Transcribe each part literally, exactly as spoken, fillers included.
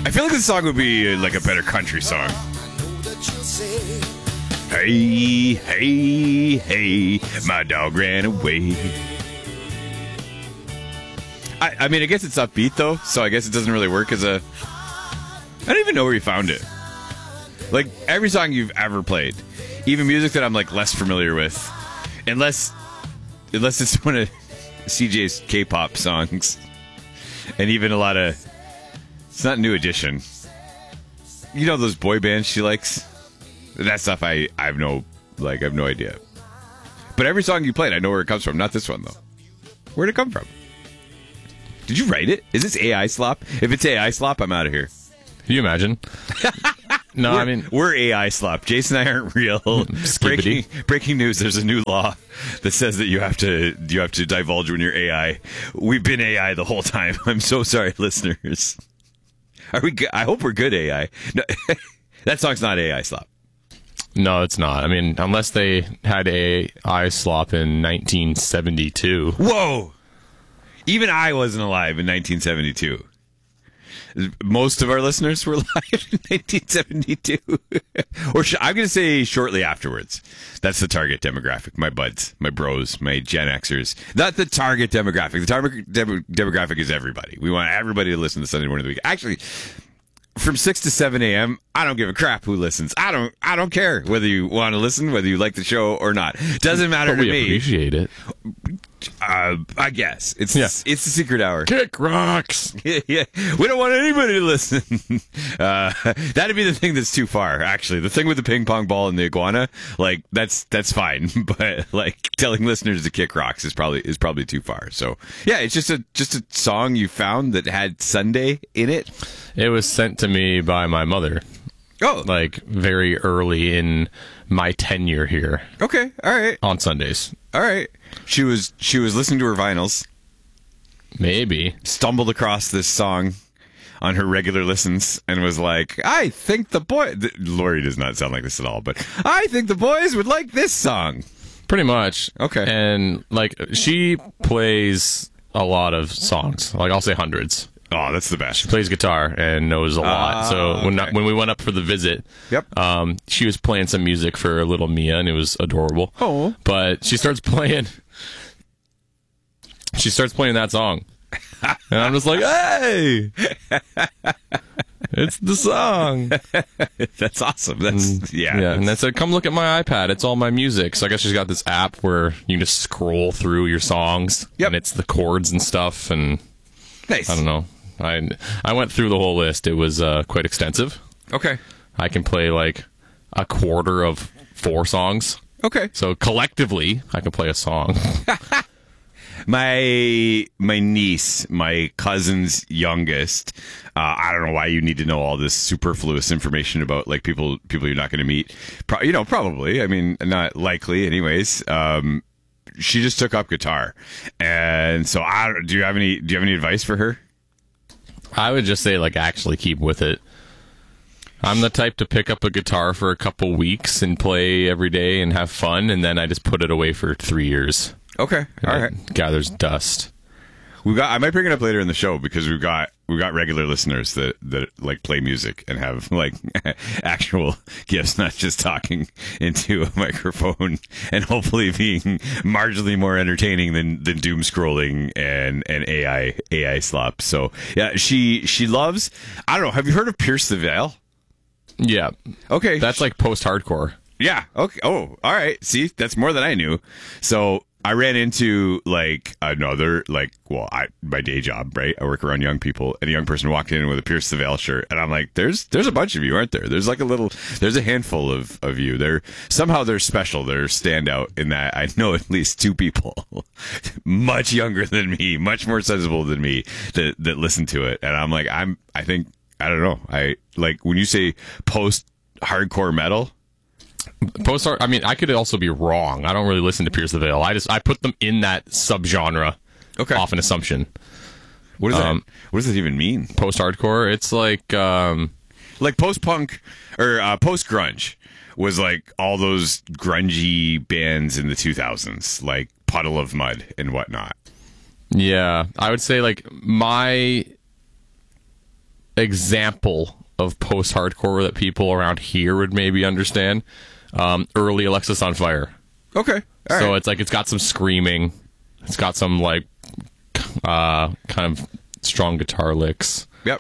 I feel like this song would be uh, like a better country song. Hey, hey, hey, my dog ran away. I, I mean, I guess it's upbeat, though, so I guess it doesn't really work as a... I don't even know where you found it. Like, every song you've ever played, even music that I'm, like, less familiar with, unless, unless it's one of C J's K-pop songs, and even a lot of... It's not New Edition. You know those boy bands she likes? That stuff I, I have no, like, I have no idea. But every song you played, I know where it comes from. Not this one, though. Where'd it come from? Did you write it? Is this A I slop? If it's A I slop, I'm out of here. Can you imagine? No, we're, I mean... We're A I slop. Jason and I aren't real. breaking, breaking news, there's a new law that says that you have to you have to divulge when you're A I. We've been A I the whole time. I'm so sorry, listeners. Are we? Go- I hope we're good A I. No, that song's not A I slop. No, it's not. I mean, unless they had A I slop in nineteen seventy-two. Whoa! Even I wasn't alive in nineteen seventy-two. Most of our listeners were alive in nineteen seventy-two. Or sh- I'm going to say shortly afterwards. That's the target demographic. My buds, my bros, my Gen Xers. Not the target demographic. The target dem- demographic is everybody. We want everybody to listen to Sunday morning of the week. Actually, from six to seven a.m., I don't give a crap who listens. I don't I don't care whether you want to listen, whether you like the show or not. Doesn't matter but to we me. Appreciate it. Uh, I guess. It's yeah. it's the secret hour. Kick rocks. Yeah, yeah. We don't want anybody to listen. Uh, that'd be the thing that's too far, actually. The thing with the ping pong ball and the iguana, like, that's that's fine. But, like, telling listeners to kick rocks is probably is probably too far. So, yeah, it's just a just a song you found that had Sunday in it. It was sent to me by my mother. Oh. Like, very early in my tenure here. Okay, all right. On Sundays. All right. She was she was listening to her vinyls. Maybe. Stumbled across this song on her regular listens and was like, I think the boy... The, Lori does not sound like this at all, but I think the boys would like this song. Pretty much. Okay. And, like, she plays a lot of songs. Like, I'll say hundreds. Oh, that's the best. She plays guitar and knows a lot. Uh, so when okay. when we went up for the visit, yep. um, she was playing some music for little Mia, and it was adorable. Oh. But she starts playing... She starts playing that song. And I'm just like, hey! It's the song. That's awesome. That's yeah. Yeah. And I said, come look at my iPad. It's all my music. So I guess she's got this app where you can just scroll through your songs. Yep. And it's the chords and stuff. And nice. I don't know. I I went through the whole list. It was uh, quite extensive. Okay. I can play like a quarter of four songs. Okay. So collectively, I can play a song. My my niece, my cousin's youngest. Uh, I don't know why you need to know all this superfluous information about like people people you're not going to meet. Pro- you know, probably. I mean, not likely, anyways. Um, she just took up guitar, and so I don't, do you have any do you have any advice for her? I would just say like actually keep with it. I'm the type to pick up a guitar for a couple weeks and play every day and have fun, and then I just put it away for three years. Okay, all right. It gathers dust. We got. I might bring it up later in the show because we've got we've got regular listeners that that like play music and have like actual gifts, not just talking into a microphone and hopefully being marginally more entertaining than than doom scrolling and and A I A I slop. So yeah, she she loves. I don't know. Have you heard of Pierce the Veil? Yeah. Okay. That's like post-hardcore. Yeah. Okay. Oh, all right. See, that's more than I knew. So I ran into like another, like, well, I, my day job, right? I work around young people, and a young person walked in with a Pierce the Veil shirt, and I'm like, there's, there's a bunch of you, aren't there? There's like a little, there's a handful of, of you. They're somehow they're special. They're standout in that I know at least two people much younger than me, much more sensible than me that, that listen to it. And I'm like, I'm, I think, I don't know. I like when you say post hardcore metal. Post art. I mean, I could also be wrong. I don't really listen to Pierce the Veil. I just I put them in that subgenre. Okay. Off an assumption. What does Um, that? What does that even mean? Post hardcore. It's like um, like post punk or uh, post grunge was like all those grungy bands in the two thousands, like Puddle of Mud and whatnot. yeah. I would say like my example of post-hardcore that people around here would maybe understand. Um, early Alexis on Fire. Okay. All so right. it's like it's got some screaming. It's got some like uh, kind of strong guitar licks. Yep.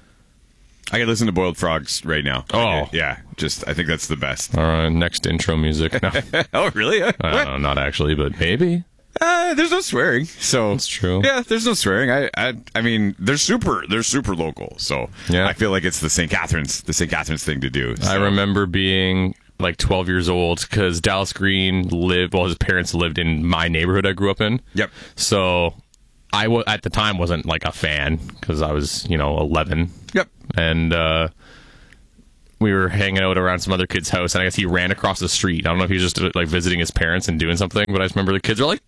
I can listen to Boiled Frogs right now. Oh. Yeah. Just, I think that's the best. All right, next intro music. No, Oh, really? Uh, I what? don't know, not actually, but maybe. Uh, there's no swearing, so That's true. Yeah, there's no swearing. I, I, I mean, they're super, they're super local. So Yeah. I feel like it's the Saint Catharines, the Saint Catharines thing to do. I so. remember being like twelve years old because Dallas Green lived, well, his parents lived in my neighborhood I grew up in. Yep. So I w- at the time wasn't like a fan because I was, you know, eleven. Yep. And uh, we were hanging out around some other kid's house, and I guess he ran across the street. I don't know if he was just like visiting his parents and doing something, but I just remember the kids were like,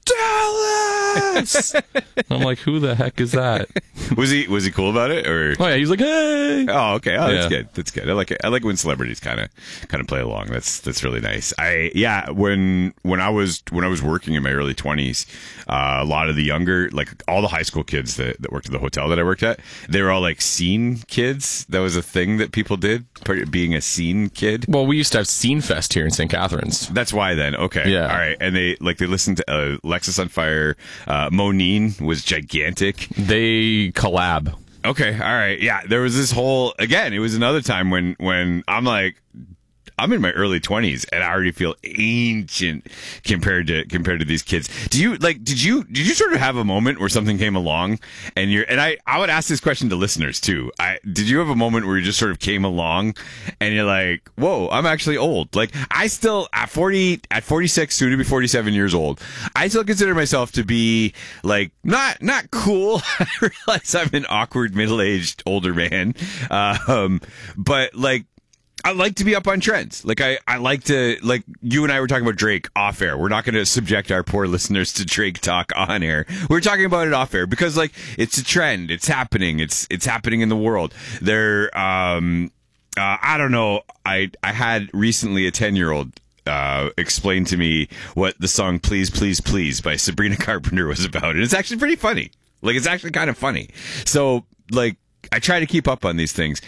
Dallas! I'm like, who the heck is that? Was he, was he cool about it or? Oh, yeah, he was like, hey! Oh, okay. Oh, that's Yeah. good. That's good. I like it. I like when celebrities kind of, kind of play along. That's, that's really nice. I, yeah, when, when I was, when I was working in my early twenties, uh, a lot of the younger, like all the high school kids that, that worked at the hotel that I worked at, they were all like scene kids. That was a thing that people did, part- being a scene kid. Well, we used to have Scene Fest here in Saint Catharines. That's why then. Okay. Yeah. All right. And they, like, they listened to, uh, Lexus on Fire. Uh, Monine was gigantic. They collab. Okay, all right. Yeah, there was this whole, again, it was another time when when I'm like, I'm in my early twenties and I already feel ancient compared to compared to these kids. Do you like did you did you sort of have a moment where something came along and you're and I I would ask this question to listeners too. I did you have a moment where you just sort of came along and you're like, "Whoa, I'm actually old." Like I still at forty at forty-six, soon to be forty-seven years old, I still consider myself to be like not not cool. I realize I'm an awkward middle-aged older man. Uh, um but like I like to be up on trends. Like I, I like to, like you and I were talking about Drake off air. We're not going to subject our poor listeners to Drake talk on air. We're talking about it off air because like it's a trend. It's happening. It's, it's happening in the world. There, um, uh, I don't know. I, I had recently a ten year old uh, explain to me what the song Please, Please, Please by Sabrina Carpenter was about. And it's actually pretty funny. Like it's actually kind of funny. So like I try to keep up on these things.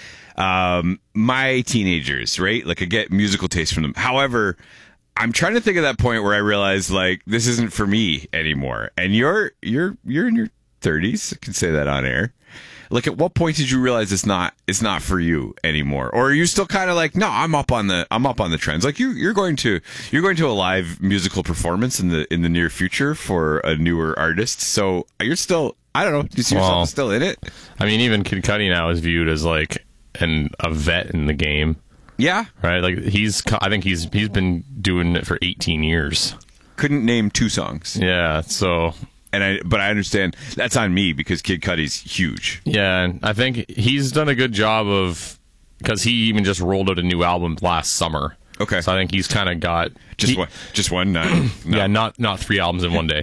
Um, my teenagers, right? Like I get musical taste from them. However, I'm trying to think of that point where I realize like this isn't for me anymore. And you're you're you're in your thirties. I can say that on air. Like at what point did you realize it's not it's not for you anymore? Or are you still kind of like, no, I'm up on the I'm up on the trends. Like you you're going to you're going to a live musical performance in the in the near future for a newer artist. So you're still I don't know, do you see yourself Well, still in it? I mean, even Kid Cudi now is viewed as like an a vet in the game, Yeah. right? Like he's, I think he's he's been doing it for eighteen years. Couldn't name two songs. Yeah, so And I, but I understand that's on me because Kid Cudi's huge. yeah, and I think he's done a good job of because he even just rolled out a new album last summer. Okay. So I think he's kind of got Just he- one, just one. Not, no. Yeah, not not three albums in one day.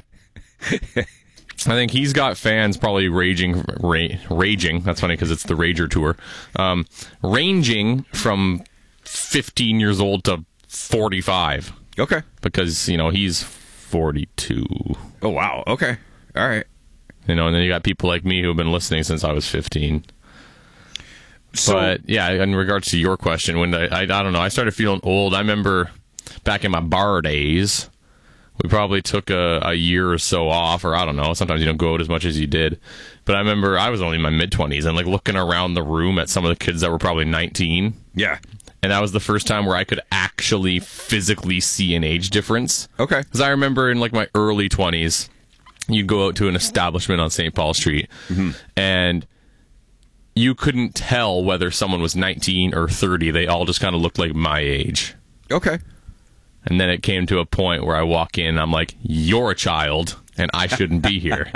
I think he's got fans probably raging, ra- raging. That's funny because it's the Rager tour, um, ranging from fifteen years old to forty-five. Okay. Because you know he's forty-two. Oh wow. Okay. All right. You know, and then you got people like me who have been listening since I was fifteen. So But yeah, in regards to your question, when I, I I don't know, I started feeling old. I remember back in my bar days, we probably took a, a year or so off, or I don't know. Sometimes you don't go out as much as you did. But I remember I was only in my mid twenties and like looking around the room at some of the kids that were probably nineteen, yeah. and that was the first time where I could actually physically see an age difference. Okay. Because I remember in like my early twenties, you'd go out to an establishment on Saint Paul Street, and you couldn't tell whether someone was nineteen or thirty. They all just kind of looked like my age. Okay. And then it came to a point where I walk in, I'm like, you're a child, and I shouldn't be here.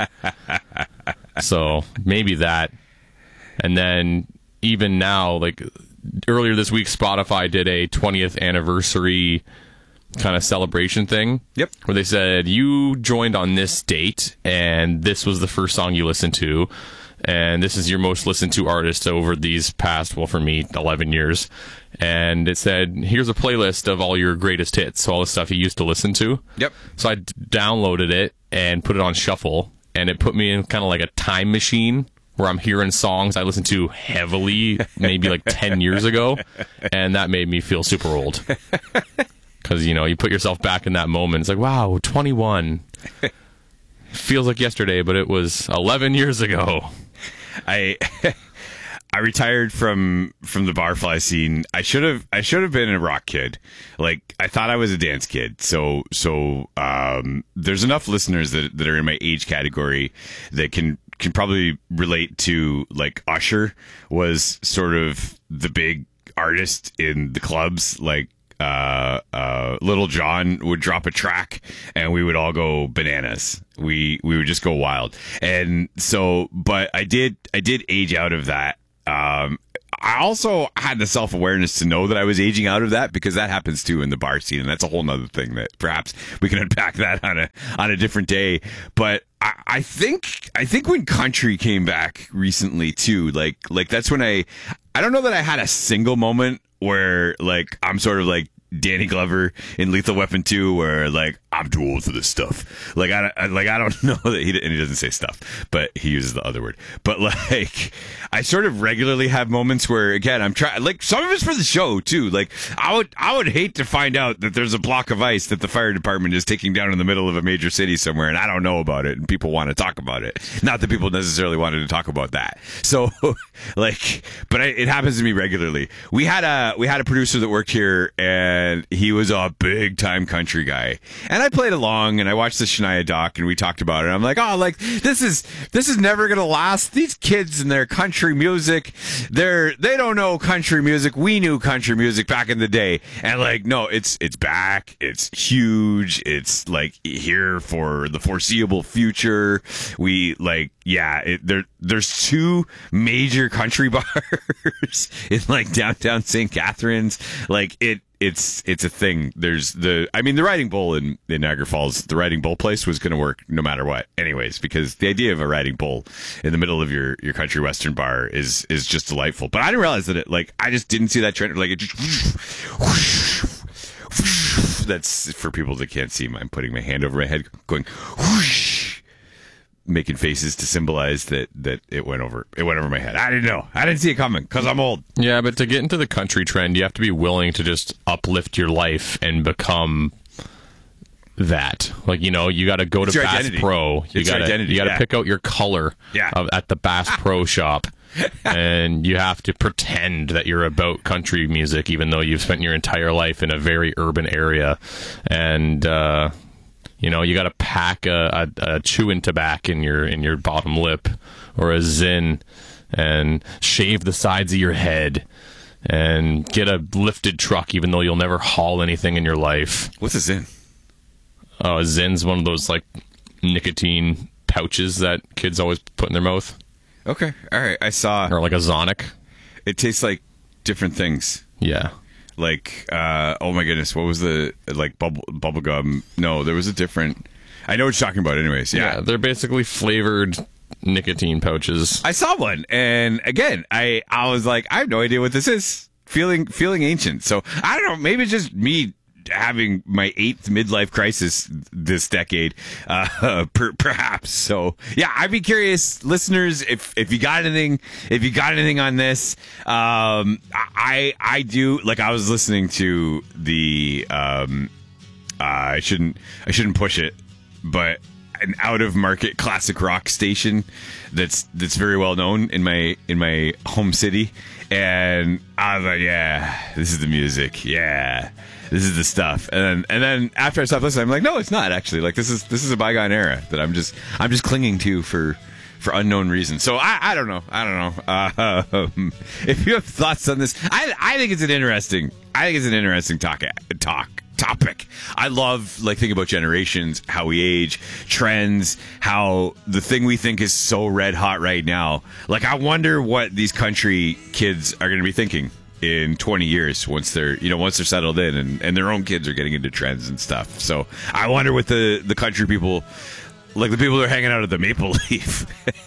So maybe that. And then even now, like earlier this week, Spotify did a twentieth anniversary kind of celebration thing. Yep. Where they said, you joined on this date, and this was the first song you listened to. And this is your most listened to artist over these past, well, for me, eleven years. And it said, here's a playlist of all your greatest hits, so all the stuff you used to listen to. Yep. So I d- downloaded it and put it on shuffle, and it put me in kind of like a time machine where I'm hearing songs I listened to heavily maybe like ten years ago, and that made me feel super old. Because, you know, you put yourself back in that moment. It's like, wow, twenty-one. Feels like yesterday, but it was eleven years ago. I I retired from from the barfly scene. I should have I should have been a rock kid. Like, I thought I was a dance kid. So so um, there's enough listeners that that are in my age category that can can probably relate to, like, Usher was sort of the big artist in the clubs. Like, uh, uh, Little John would drop a track and we would all go bananas. We, we would just go wild. And so, but I did, I did age out of that. Um, I also had the self-awareness to know that I was aging out of that, because that happens too in the bar scene. And that's a whole nother thing that perhaps we can unpack that on a, on a different day. But I, I think, I think when country came back recently too, like, like that's when I, I don't know that I had a single moment where, like, I'm sort of like Danny Glover in Lethal Weapon two, where, like, I'm too old for this stuff. Like, I, I like I don't know that he, and he doesn't say stuff, but he uses the other word. But, like, I sort of regularly have moments where, again, I'm trying, like, some of it's for the show too. Like, I would I would hate to find out that there's a block of ice that the fire department is taking down in the middle of a major city somewhere, and I don't know about it, and people want to talk about it. Not that people necessarily wanted to talk about that. So, like, but I, it happens to me regularly. We had a we had a producer that worked here, and he was a big time country guy, and I played along, and I watched the Shania doc, and we talked about it. I'm like, oh, like, this is this is never gonna last. These kids and their country music, they're they don't know country music. We knew country music back in the day, and, like, no, it's it's back. It's huge. It's, like, here for the foreseeable future. We, like, yeah, it, there there's two major country bars in, like, downtown Saint Catharines. Like, it. It's it's a thing. There's the, I mean, the Riding Bull in, in Niagara Falls, the Riding Bull place was going to work no matter what anyways, because the idea of a Riding Bull in the middle of your, your country western bar is, is just delightful. But I didn't realize that it, like, I just didn't see that trend. Like, it just, that's for people that can't see. I'm putting my hand over my head going whoosh, making faces to symbolize that, that it went over it went over my head. I didn't know. I didn't see it coming because I'm old. Yeah, but to get into the country trend, you have to be willing to just uplift your life and become that. Like, you know, you got to go to Bass identity. Pro. You It's got your to identity, you got to yeah. pick out your color Yeah. of, at the Bass Pro shop. And you have to pretend that you're about country music, even though you've spent your entire life in a very urban area. And uh you know, you got to pack a, a, a chewing tobacco in your in your bottom lip, or a Zin, and shave the sides of your head, and get a lifted truck, even though you'll never haul anything in your life. What's a Zin? Oh, a Zin's one of those, like, nicotine pouches that kids always put in their mouth, Okay, all right. I saw or like a Zonic. it tastes like different things. Yeah. Like, uh, oh my goodness, what was the, like, bubble bubble gum? No, there was a different. I know what you're talking about. Anyways, yeah. Yeah, they're basically flavored nicotine pouches. I saw one, and again, I I was like, I have no idea what this is. Feeling feeling ancient. So I don't know. Maybe it's just me having my eighth midlife crisis this decade, uh, per, perhaps. So yeah, I'd be curious, listeners, if if you got anything, if you got anything on this. Um, I I do like I was listening to the um, uh, I shouldn't I shouldn't push it, but an out of market classic rock station that's that's very well known in my in my home city, and I was like, yeah, this is the music, yeah, this is the stuff. And then and then after I stopped listening, I'm like, no, it's not actually. Like, this is this is a bygone era that I'm just I'm just clinging to for for unknown reasons. So I, I don't know. I don't know. Uh, um, if you have thoughts on this, I I think it's an interesting I think it's an interesting talk talk. topic. I love, like, thinking about generations, how we age, trends, how the thing we think is so red hot right now. Like, I wonder what these country kids are going to be thinking in twenty years once they're, you know, once they're settled in and, and their own kids are getting into trends and stuff. So I wonder what the, the country people, like the people that are hanging out at the Maple Leaf,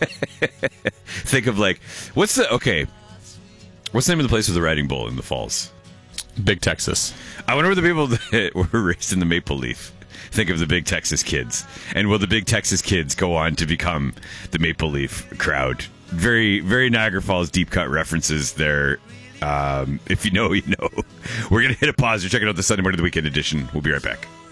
think of, like, what's the, okay, what's the name of the place with the Riding Bull in the Falls? Big Texas. I wonder what the people that were raised in the Maple Leaf think of the Big Texas Kids. And will the Big Texas Kids go on to become the Maple Leaf crowd very, very Niagara Falls deep cut references there. Um, if you know, you know. We're going to hit a pause. You're checking out the Sunday Morning of the Weekend edition. We'll be right back.